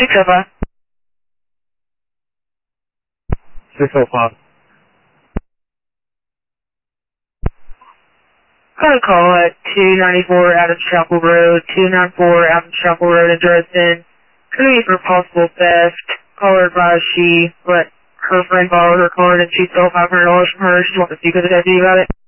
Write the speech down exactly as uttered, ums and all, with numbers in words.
six oh five. six oh five. Got a call at two ninety-four Adams Chapel Road, two ninety-four Adams Chapel Road in Dresden. Could be for possible theft. Caller advised she let her friend borrow her card and she stole five hundred dollars from her. She wants to speak with the deputy about it.